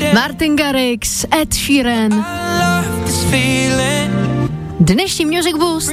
Martin Garrix, Ed Sheeran. Dnešní Music Boost.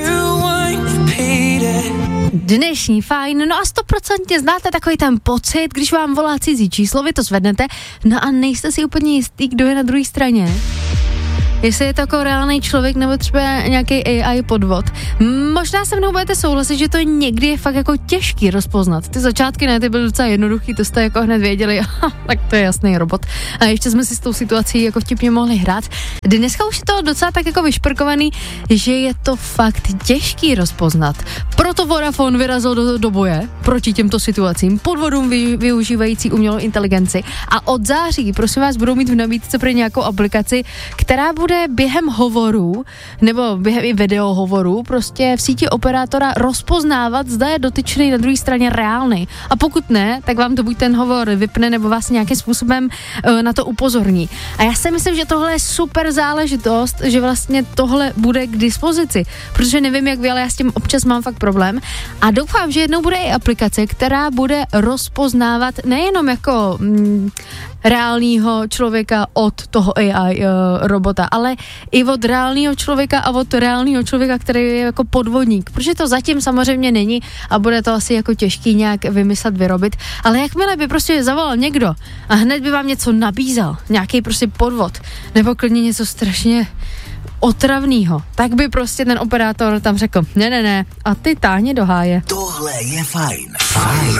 Dnešní fajn, no a 100% znáte takový ten pocit, když vám volá cizí číslo, vy to zvednete, no a nejste si úplně jistý, kdo je na druhé straně. Jestli je to jako reálný člověk nebo třeba nějaký AI podvod. Možná se mnou budete souhlasit, že to někdy je fakt jako těžký rozpoznat. Ty začátky ne, ty byly docela jednoduchý, to jste jako hned věděli, tak to je jasný robot. A ještě jsme si s tou situací jako vtipně mohli hrát. Dneska už je to docela tak jako vyšprkovaný, že je to fakt těžký rozpoznat. Proto Vodafone vyrazil do boje proti těmto situacím, podvodům využívající umělou inteligenci. A od září, prosím vás, budou mít v nabídce pro nějakou aplikaci, která bude během hovorů, nebo během i videohovorů, prostě v síti operátora rozpoznávat, zda je dotyčný na druhé straně reálný. A pokud ne, tak vám to buď ten hovor vypne, nebo vás nějakým způsobem na to upozorní. A já si myslím, že tohle je super záležitost, že vlastně tohle bude k dispozici, protože nevím jak vy, ale já s tím občas mám fakt problém. A doufám, že jednou bude i aplikace, která bude rozpoznávat nejenom jako reálného člověka od toho AI robota, ale i od reálného člověka a od reálného člověka, který je jako podvodník, protože to zatím samozřejmě není a bude to asi jako těžký nějak vymyslet, vyrobit, ale jakmile by prostě zavolal někdo a hned by vám něco nabízel, nějaký prostě podvod, nebo klidně něco strašně otravnýho, tak by prostě ten operátor tam řekl, ne, a ty táhni do háje. Tohle je fajn.